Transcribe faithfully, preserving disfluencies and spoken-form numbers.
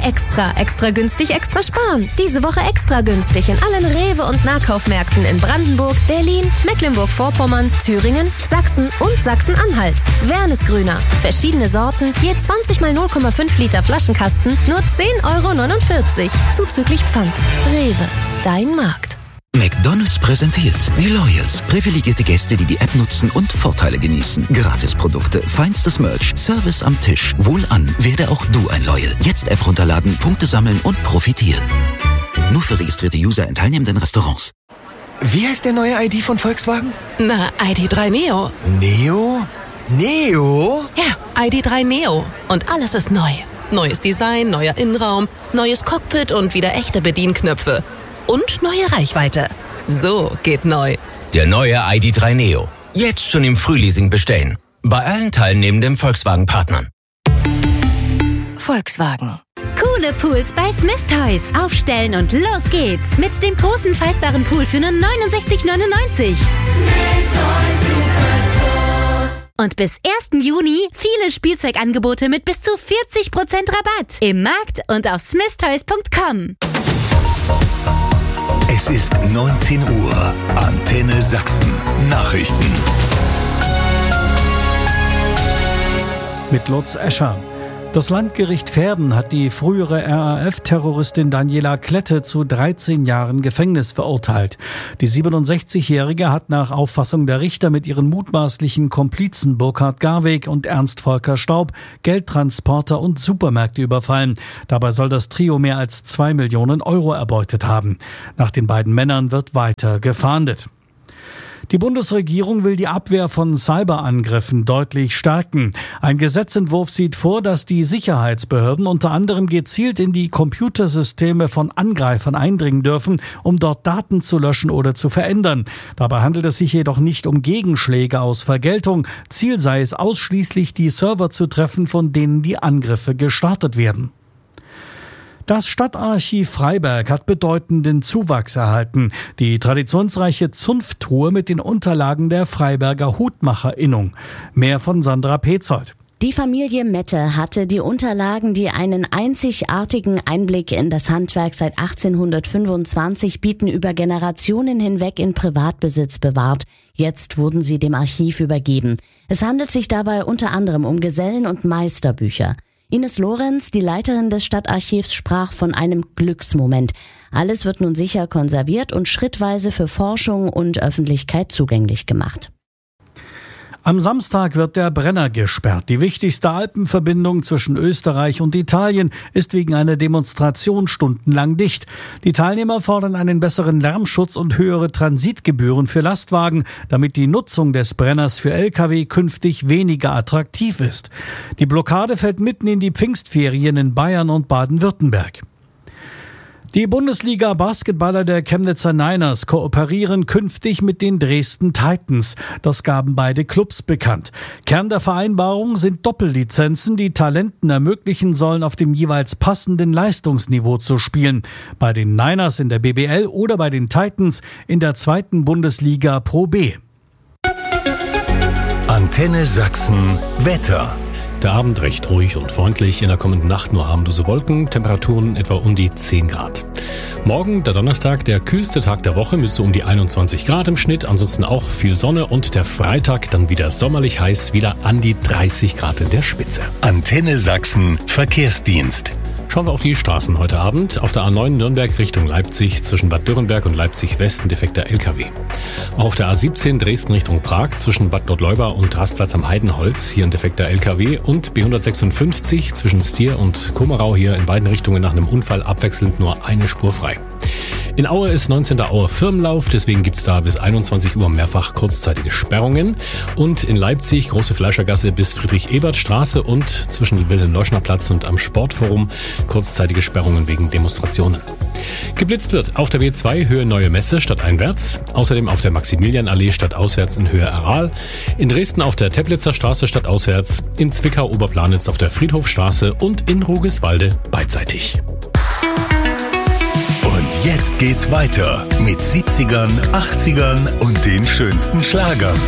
Extra, extra günstig, extra sparen. Diese Woche extra günstig in allen Rewe- und Nahkaufmärkten in Brandenburg, Berlin, Mecklenburg-Vorpommern, Thüringen, Sachsen und Sachsen-Anhalt. Wernesgrüner. Verschiedene Sorten, je zwanzig mal null Komma fünf Liter Flaschenkasten, nur zehn Euro neunundvierzig. Zuzüglich Pfand. Rewe. Dein Markt. McDonald's präsentiert die Loyals. Privilegierte Gäste, die die App nutzen und Vorteile genießen. Gratisprodukte, feinstes Merch, Service am Tisch. Wohlan, werde auch du ein Loyal. Jetzt App runterladen, Punkte sammeln und profitieren. Nur für registrierte User in teilnehmenden Restaurants. Wie heißt der neue I D von Volkswagen? Na, I D drei Neo. Neo? Neo? Ja, I D drei Neo. Und alles ist neu. Neues Design, neuer Innenraum, neues Cockpit und wieder echte Bedienknöpfe. Und neue Reichweite. So geht neu. Der neue I D drei Neo. Jetzt schon im Frühleasing bestellen. Bei allen teilnehmenden Volkswagen-Partnern. Volkswagen. Coole Pools bei Smith Toys. Aufstellen und los geht's. Mit dem großen faltbaren Pool für nur neunundsechzig neunundneunzig. Und bis ersten Juni viele Spielzeugangebote mit bis zu vierzig Prozent Rabatt. Im Markt und auf smith toys punkt com. Es ist neunzehn Uhr. Antenne Sachsen. Nachrichten. Mit Lutz Escher. Das Landgericht Verden hat die frühere R A F-Terroristin Daniela Klette zu dreizehn Jahren Gefängnis verurteilt. Die siebenundsechzigjährige hat nach Auffassung der Richter mit ihren mutmaßlichen Komplizen Burkhard Garweg und Ernst Volker Staub Geldtransporter und Supermärkte überfallen. Dabei soll das Trio mehr als zwei Millionen Euro erbeutet haben. Nach den beiden Männern wird weiter gefahndet. Die Bundesregierung will die Abwehr von Cyberangriffen deutlich stärken. Ein Gesetzentwurf sieht vor, dass die Sicherheitsbehörden unter anderem gezielt in die Computersysteme von Angreifern eindringen dürfen, um dort Daten zu löschen oder zu verändern. Dabei handelt es sich jedoch nicht um Gegenschläge aus Vergeltung. Ziel sei es ausschließlich, die Server zu treffen, von denen die Angriffe gestartet werden. Das Stadtarchiv Freiberg hat bedeutenden Zuwachs erhalten. Die traditionsreiche Zunfttruhe mit den Unterlagen der Freiberger HutmacherInnung. Mehr von Sandra Petzold. Die Familie Mette hatte die Unterlagen, die einen einzigartigen Einblick in das Handwerk seit achtzehnhundertfünfundzwanzig bieten, über Generationen hinweg in Privatbesitz bewahrt. Jetzt wurden sie dem Archiv übergeben. Es handelt sich dabei unter anderem um Gesellen- und Meisterbücher. Ines Lorenz, die Leiterin des Stadtarchivs, sprach von einem Glücksmoment. Alles wird nun sicher konserviert und schrittweise für Forschung und Öffentlichkeit zugänglich gemacht. Am Samstag wird der Brenner gesperrt. Die wichtigste Alpenverbindung zwischen Österreich und Italien ist wegen einer Demonstration stundenlang dicht. Die Teilnehmer fordern einen besseren Lärmschutz und höhere Transitgebühren für Lastwagen, damit die Nutzung des Brenners für L K W künftig weniger attraktiv ist. Die Blockade fällt mitten in die Pfingstferien in Bayern und Baden-Württemberg. Die Bundesliga-Basketballer der Chemnitzer Niners kooperieren künftig mit den Dresden Titans. Das gaben beide Clubs bekannt. Kern der Vereinbarung sind Doppellizenzen, die Talenten ermöglichen sollen, auf dem jeweils passenden Leistungsniveau zu spielen. Bei den Niners in der B B L oder bei den Titans in der zweiten Bundesliga Pro B. Antenne Sachsen Wetter. Der Abend recht ruhig und freundlich, in der kommenden Nacht nur harmlose Wolken, Temperaturen etwa um die zehn Grad. Morgen, der Donnerstag, der kühlste Tag der Woche, müsste um die einundzwanzig Grad im Schnitt, ansonsten auch viel Sonne und der Freitag dann wieder sommerlich heiß, wieder an die dreißig Grad in der Spitze. Antenne Sachsen Verkehrsdienst. Schauen wir auf die Straßen heute Abend. Auf der A neun Nürnberg Richtung Leipzig zwischen Bad Dürrenberg und Leipzig West ein defekter L K W. Auch auf der A siebzehn Dresden Richtung Prag zwischen Bad Gottleuba und Rastplatz am Heidenholz hier ein defekter L K W und B hundertsechsundfünfzig zwischen Stier und Komarau hier in beiden Richtungen nach einem Unfall abwechselnd nur eine Spur frei. In Aue ist neunzehnter Auer Firmenlauf, deswegen gibt's da bis einundzwanzig Uhr mehrfach kurzzeitige Sperrungen. Und in Leipzig Große Fleischergasse bis Friedrich-Ebert-Straße und zwischen Wilhelm-Leuschner-Platz und am Sportforum kurzzeitige Sperrungen wegen Demonstrationen. Geblitzt wird auf der B zwei Höhe Neue Messe stadteinwärts, außerdem auf der Maximilianallee stadtauswärts in Höhe Aral, in Dresden auf der Teplitzer Straße stadtauswärts, in Zwickau Oberplanitz auf der Friedhofstraße und in Rugiswalde beidseitig. Und jetzt geht's weiter mit siebzigern, achtzigern und den schönsten Schlagern.